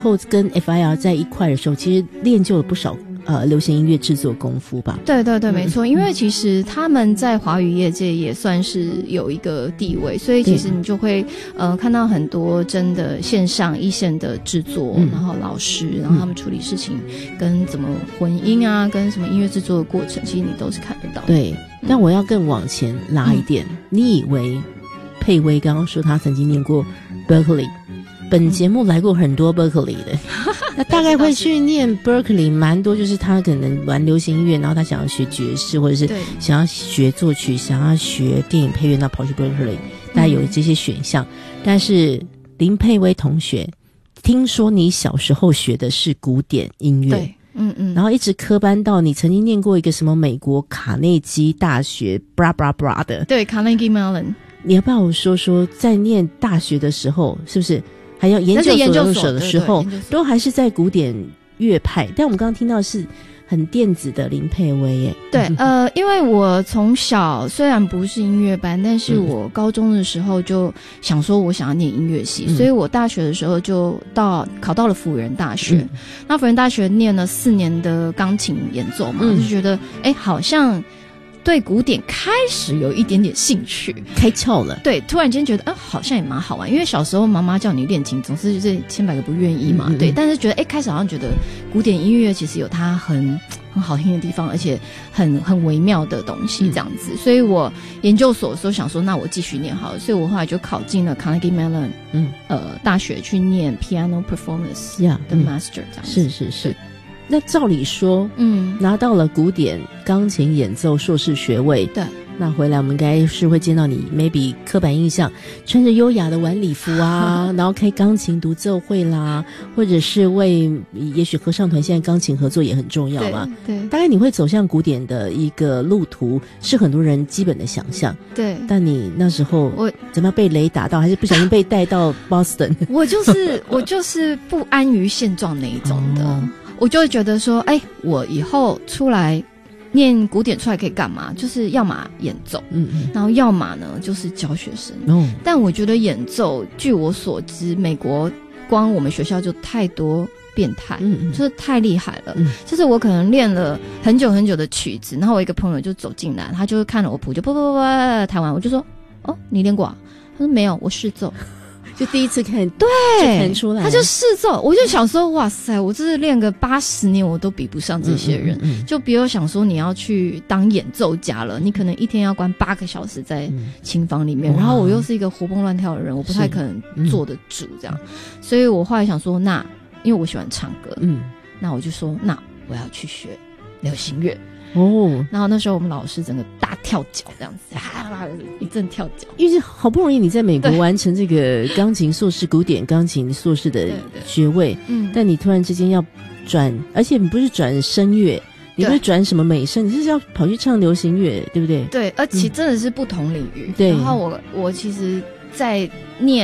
后跟 FIR 在一块的时候，其实练就了不少流行音乐制作功夫吧。 对对对，没错，因为其实他们在华语业界也算是有一个地位，所以其实你就会看到很多真的线上一线的制作，然后老师，然后他们处理事情跟怎么混音啊，跟什么音乐制作的过程，其实你都是看得到的。 对，但我要更往前拉一点，你以为佩薇刚刚说她曾经念过 Berkeley， 本节目来过很多 Berkeley 的那大概会去念 Berkeley 蛮多，就是他可能玩流行音乐，然后他想要学爵士，或者是想要学作曲，想要学电影配乐，那跑去 Berkeley， 大概有这些选项。但是林佩薇同学，听说你小时候学的是古典音乐， 对， 然后一直科班到你曾经念过一个什么美国卡内基大学 bra bra bra 的， 对 Carnegie Mellon。 你要不要我说说，在念大学的时候，是不是还有研究所的时候，都还是在古典乐派？但我们刚刚听到是很电子的林佩薇耶。 对，因为我从小虽然不是音乐班，但是我高中的时候就想说我想要念音乐系，所以我大学的时候就考到了辅仁大学。那辅仁大学念了4年的钢琴演奏嘛，就觉得好像对古典开始有一点点兴趣， 开窍了。 对，突然间觉得好像也蛮好玩，因为小时候妈妈叫你练琴，总是就是千百个不愿意嘛。对，但是觉得开始好像觉得古典音乐其实有它很好听的地方，而且很微妙的东西这样子。所以我研究所的时候想说，那我继续念好了，所以我后来就考进了 Carnegie Mellon 大学去念 Piano Performance 的 Master 这样子。 是。那照理说拿到了古典钢琴演奏硕士学位，对，那回来我们应该是会见到你 maybe 刻板印象穿着优雅的晚礼服啊然后开钢琴独奏会啦，或者是为也许合唱团现在钢琴合作也很重要嘛。对，大概你会走向古典的一个路途是很多人基本的想象。对，但你那时候怎么样被雷打到，还是不小心被带到 Boston 我就是不安于现状那一种的。我就会觉得说我以后出来念古典出来可以干嘛，就是要么演奏然后要么呢就是教学生但我觉得演奏据我所知美国光我们学校就太多变态就是太厉害了就是我可能练了很久很久的曲子，然后我一个朋友就走进来，他就看了我谱就弹完，我就说你练过啊？他说没有，我试奏就第一次看， 对， 就弹出来， 他就试奏，我就想说，哇塞，我这是练个80年，我都比不上这些人。就比如想说，你要去当演奏家了，你可能一天要关8个小时在琴房里面，然后我又是一个活蹦乱跳的人，我不太可能坐得住这样，所以我后来想说，那因为我喜欢唱歌，那我就说，那我要去学流行乐。然后那时候我们老师整个大跳脚这样子，一阵跳脚， 因为好不容易你在美国完成这个钢琴硕士古典钢琴硕士的学位，但你突然之间要转，而且你不是转声乐，你不是转什么美声，你是要跑去唱流行乐，对不对？对， 而且真的是不同领域。对，然后我其实在念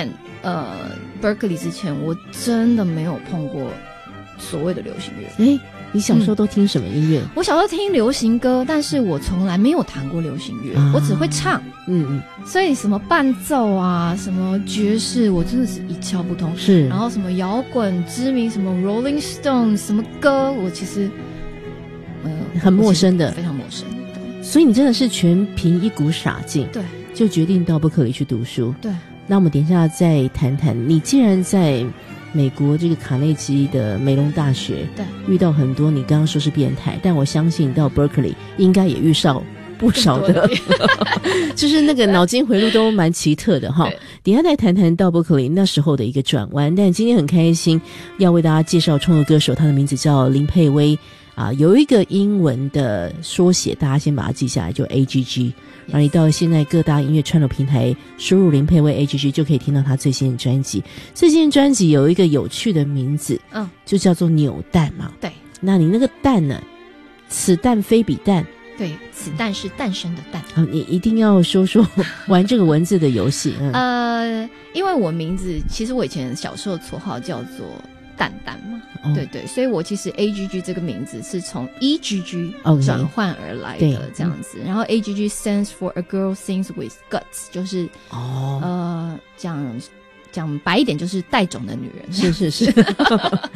Berkeley 之前，我真的没有碰过所谓的流行乐。 你小时候都听什么音乐？ 我小时候听流行歌，但是我从来没有弹过流行乐，我只会唱。所以什么伴奏啊，什么爵士，我真的是一窍不通。是，然后什么摇滚知名，什么 Rolling Stones 什么歌，我其实很陌生的， 非常陌生。 所以你真的是全凭一股傻劲， 对， 就决定到伯克利去读书。 对， 那我们等一下再谈谈，你既然在美国这个卡内基的梅隆大学遇到很多你刚刚说是变态，但我相信到 Berkeley 应该也遇上不少的就是那个脑筋回路都蛮奇特的哈。等一下再谈谈到 Berkeley 那时候的一个转弯，但今天很开心要为大家介绍创作歌手，他的名字叫林佩薇有一个英文的缩写，大家先把它记下来，就 AGG。然后你到现在各大音乐串流平台输入林佩薇 AGG 就可以听到他最新的专辑。最新的专辑有一个有趣的名字，就叫做扭蛋嘛。对，那你那个蛋呢？此蛋非彼蛋。 对，此蛋是诞生的蛋。 你一定要说玩这个文字的游戏。 因为我名字其实我以前小时候绰号叫做蛋蛋嘛，对，所以我其实 AGG 这个名字是从 EGG 转换而来的这样子。然后 AGG stands for A Girl Sings with Guts， 就是讲讲白一点就是带种的女人。 是是是